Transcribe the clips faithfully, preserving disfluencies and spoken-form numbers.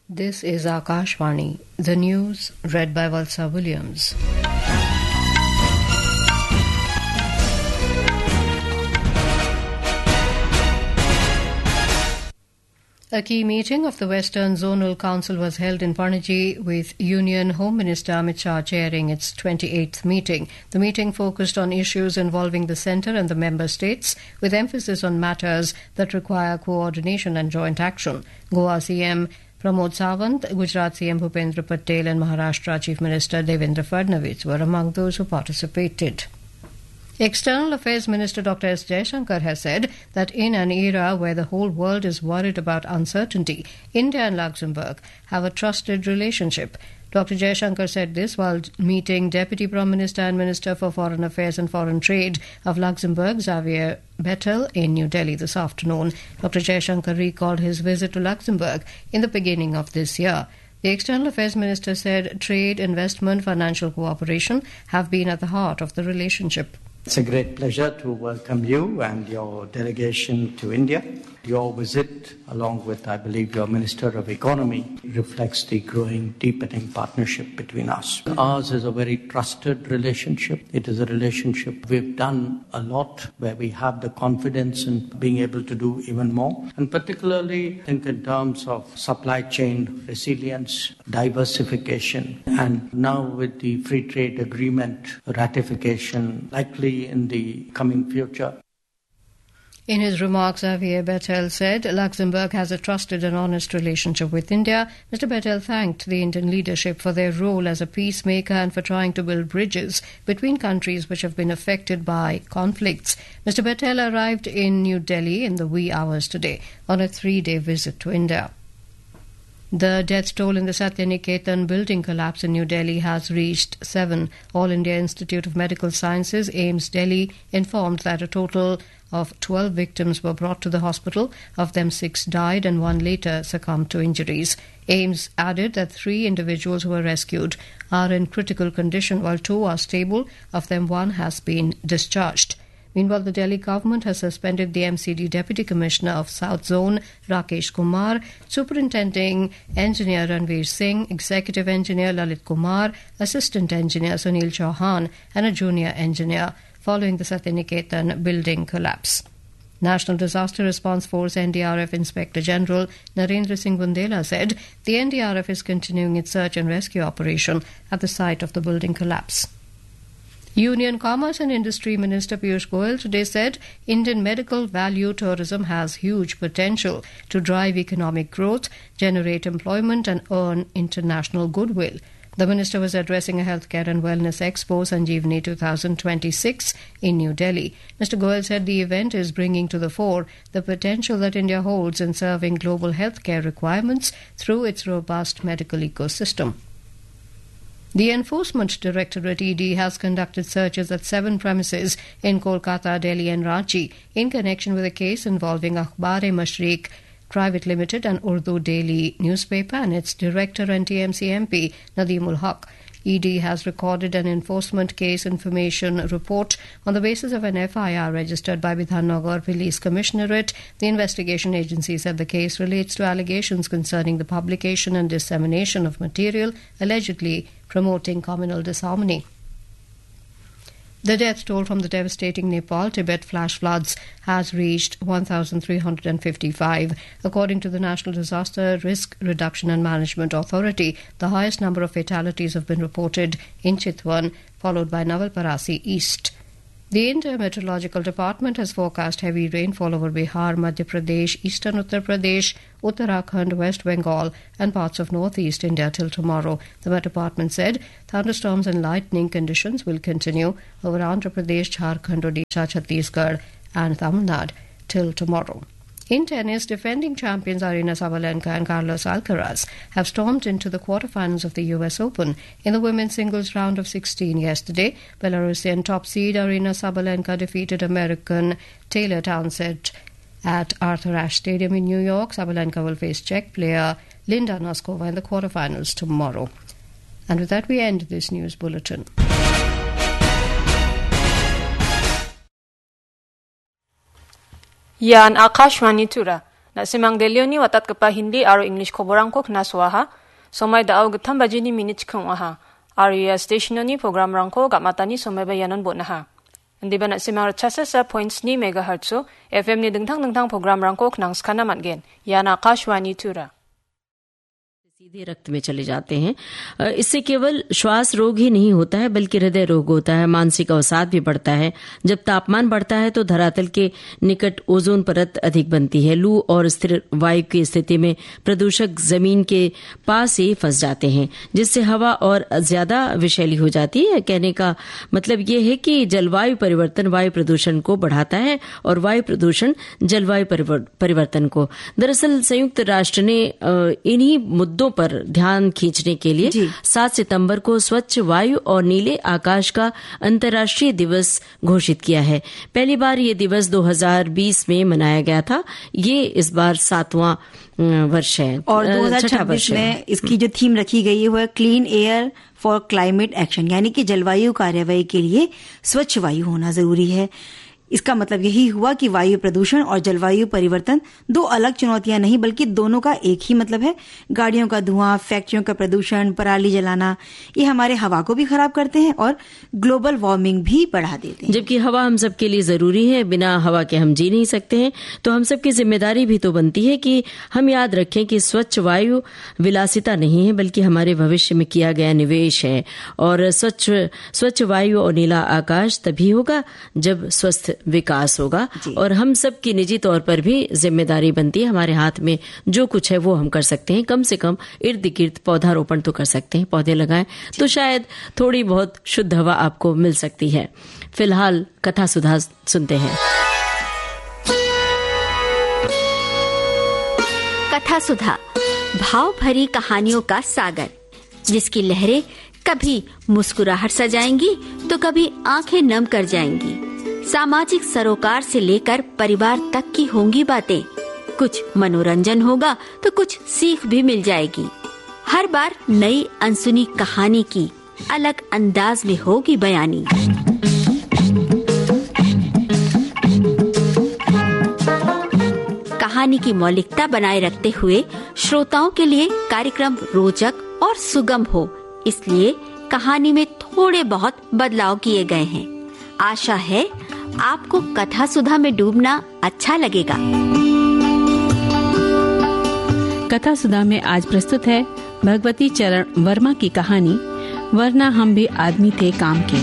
This is Akashvani. The news read by Valsa Williams. A key meeting of the Western Zonal Council was held in Panaji, with Union Home Minister Amit Shah chairing its twenty-eighth meeting. The meeting focused on issues involving the centre and the member states, with emphasis on matters that require coordination and joint action. Goa C M Pramod Sawant, Gujarat C M Bhupendra Patel and Maharashtra Chief Minister Devendra Fadnavis were among those who participated. External Affairs Minister Doctor S. Jaishankar has said that in an era where the whole world is worried about uncertainty, India and Luxembourg have a trusted relationship. Doctor Jaishankar said this while meeting Deputy Prime Minister and Minister for Foreign Affairs and Foreign Trade of Luxembourg, Xavier Bettel, in New Delhi this afternoon. Doctor Jaishankar recalled his visit to Luxembourg in the beginning of this year. The External Affairs Minister said trade, investment, financial cooperation have been at the heart of the relationship. It's a great pleasure to welcome you and your delegation to India. Your visit, along with, I believe, your Minister of Economy, reflects the growing, deepening partnership between us. Ours is a very trusted relationship. It is a relationship we've done a lot, where we have the confidence in being able to do even more. And particularly, I think in terms of supply chain resilience, diversification, and now with the free trade agreement ratification likely in the coming future. In his remarks, Xavier Bettel said Luxembourg has a trusted and honest relationship with India. Mister Bettel thanked the Indian leadership for their role as a peacemaker and for trying to build bridges between countries which have been affected by conflicts. Mister Bettel arrived in New Delhi in the wee hours today on a three-day visit to India. The death toll in the Satya Niketan building collapse in New Delhi has reached seven. All India Institute of Medical Sciences, AIIMS Delhi, informed that a total of twelve victims were brought to the hospital. Of them, six died and one later succumbed to injuries. AIIMS added that three individuals who were rescued are in critical condition, while two are stable. Of them, one has been discharged. Meanwhile, the Delhi government has suspended the M C D Deputy Commissioner of South Zone, Rakesh Kumar, Superintending Engineer Ranveer Singh, Executive Engineer Lalit Kumar, Assistant Engineer Sunil Chauhan, and a Junior Engineer, following the Satya Niketan building collapse. National Disaster Response Force N D R F Inspector General Narendra Singh Bundela said the N D R F is continuing its search and rescue operation at the site of the building collapse. Union Commerce and Industry Minister Piyush Goyal today said Indian medical value tourism has huge potential to drive economic growth, generate employment and earn international goodwill. The minister was addressing a healthcare and wellness expo, Sanjeevani twenty twenty-six, in New Delhi. Mister Goyal said the event is bringing to the fore the potential that India holds in serving global healthcare requirements through its robust medical ecosystem. The Enforcement Directorate E D has conducted searches at seven premises in Kolkata, Delhi and Ranchi in connection with a case involving Akhbar-e-Mashriq Private Limited, an Urdu daily newspaper, and its director and T M C M P Nadeemul Haq. E D has recorded an enforcement case information report on the basis of an F I R registered by Bidhannagar Police Commissionerate. The investigation agency said the case relates to allegations concerning the publication and dissemination of material allegedly promoting communal disharmony. The death toll from the devastating Nepal-Tibet flash floods has reached one thousand three hundred fifty-five. According to the National Disaster Risk Reduction and Management Authority, the highest number of fatalities have been reported in Chitwan, followed by Navalparasi East. The India Meteorological Department has forecast heavy rainfall over Bihar, Madhya Pradesh, Eastern Uttar Pradesh, Uttarakhand, West Bengal and parts of northeast India till tomorrow. The Met Department said thunderstorms and lightning conditions will continue over Andhra Pradesh, Jharkhand, Odisha, Chhattisgarh and Tamil Nadu till tomorrow. In tennis, defending champions Aryna Sabalenka and Carlos Alcaraz have stormed into the quarterfinals of the U S Open. In the women's singles round of sixteen yesterday, Belarusian top seed Aryna Sabalenka defeated American Taylor Townsend at Arthur Ashe Stadium in New York. Sabalenka will face Czech player Linda Noskova in the quarterfinals tomorrow. And with that, we end this news bulletin. Yan Akashwani Tura. Nasimang Delioni watat kepa Hindi aro English koborangko knaswaha. Somai daau getham bajini minit khawaha. Aria stationani program rangko gamatani somai bayanan bonaha. Ndi ba nasimang rachasa sa points ni megahertz F M ni dingtang dingtang program rangko knang skana matgen. Yana Akashwani Tura. सीधे रक्त में चले जाते हैं। इससे केवल श्वास रोग ही नहीं होता है बल्कि हृदय रोग होता है, मानसिक अवसाद भी बढ़ता है। जब तापमान बढ़ता है तो धरातल के निकट ओजोन परत अधिक बनती है। लू और स्थिर वायु की स्थिति में प्रदूषक जमीन के पास ही फंस जाते हैं, जिससे हवा और ज्यादा विषैली हो जाती है। कहने का मतलब ये है कि जलवायु परिवर्तन वायु प्रदूषण को बढ़ाता है और वायु प्रदूषण जलवायु परिवर्तन को। दरअसल संयुक्त राष्ट्र ने इन्हीं मुद्दों पर ध्यान खींचने के लिए सात सितंबर को स्वच्छ वायु और नीले आकाश का अंतर्राष्ट्रीय दिवस घोषित किया है। पहली बार ये दिवस दो हज़ार बीस में मनाया गया था। ये इस बार सातवां वर्ष है और दो हज़ार छब्बीस में इसकी जो थीम रखी गई है वो है clean air for climate action, यानी कि जलवायु कार्यवाही के लिए स्वच्छ वायु होना जरूरी है। इसका मतलब यही हुआ कि वायु प्रदूषण और जलवायु परिवर्तन दो अलग चुनौतियां नहीं बल्कि दोनों का एक ही मतलब है। गाड़ियों का धुआं, फैक्ट्रियों का प्रदूषण, पराली जलाना, ये हमारे हवा को भी खराब करते हैं और ग्लोबल वार्मिंग भी बढ़ा देते हैं। जबकि हवा हम सबके लिए जरूरी है, बिना हवा के हम जी नहीं सकते हैं। तो हम सबकी जिम्मेदारी भी तो बनती है कि हम याद रखें कि स्वच्छ वायु विलासिता नहीं है बल्कि हमारे भविष्य में किया गया निवेश है। और स्वच्छ स्वच्छ वायु और नीला आकाश तभी होगा जब स्वस्थ विकास होगा। और हम सब की निजी तौर पर भी जिम्मेदारी बनती है। हमारे हाथ में जो कुछ है वो हम कर सकते हैं। कम से कम इर्द गिर्द पौधारोपण तो कर सकते हैं, पौधे लगाएं तो शायद थोड़ी बहुत शुद्ध हवा आपको मिल सकती है। फिलहाल कथा सुधा सुनते हैं। कथा सुधा भाव भरी कहानियों का सागर, जिसकी लहरें कभी मुस्कुराहट सजाएंगी तो कभी आंखें नम कर जाएंगी। सामाजिक सरोकार से लेकर परिवार तक की होंगी बातें। कुछ मनोरंजन होगा तो कुछ सीख भी मिल जाएगी। हर बार नई अनसुनी कहानी की अलग अंदाज में होगी बयानी। कहानी की मौलिकता बनाए रखते हुए श्रोताओं के लिए कार्यक्रम रोचक और सुगम हो, इसलिए कहानी में थोड़े बहुत बदलाव किए गए हैं। आशा है आपको कथा सुधा में डूबना अच्छा लगेगा। कथा सुधा में आज प्रस्तुत है भगवती चरण वर्मा की कहानी वरना हम भी आदमी थे काम के।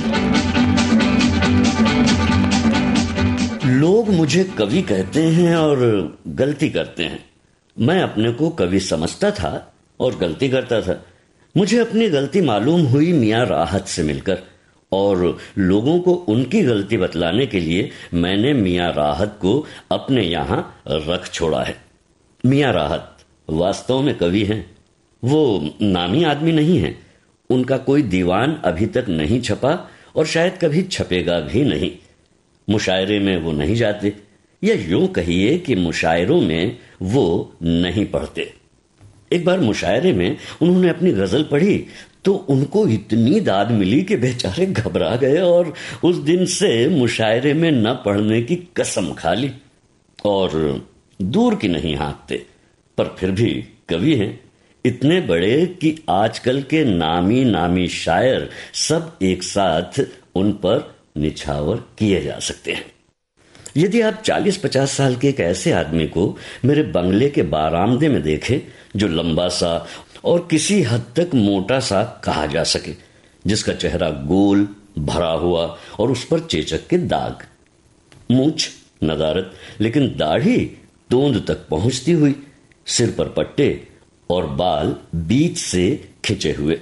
लोग मुझे कवि कहते हैं और गलती करते हैं। मैं अपने को कवि समझता था और गलती करता था। मुझे अपनी गलती मालूम हुई मियाँ राहत से मिलकर, और लोगों को उनकी गलती बतलाने के लिए मैंने मियाँ राहत को अपने यहाँ रख छोड़ा है। मियाँ राहत वास्तव में कवि हैं। वो नामी आदमी नहीं हैं। उनका कोई दीवान अभी तक नहीं छपा और शायद कभी छपेगा भी नहीं। मुशायरे में वो नहीं जाते, या यूं कहिए कि मुशायरों में वो नहीं पढ़ते। एक बार मुशायरे में उन्होंने अपनी गजल पढ़ी तो उनको इतनी दाद मिली कि बेचारे घबरा गए और उस दिन से मुशायरे में न पढ़ने की कसम खा ली। और दूर की नहीं हाँकते, पर फिर भी कवि हैं, इतने बड़े कि आजकल के नामी नामी शायर सब एक साथ उन पर निछावर किए जा सकते हैं। यदि आप चालीस पचास साल के एक ऐसे आदमी को मेरे बंगले के बारामदे में देखें जो लंबा सा और किसी हद तक मोटा सा कहा जा सके, जिसका चेहरा गोल भरा हुआ और उस पर चेचक के दाग, मूंछ नदारत लेकिन दाढ़ी तोंद तक पहुंचती हुई, सिर पर पट्टे और बाल बीच से खिंचे हुए,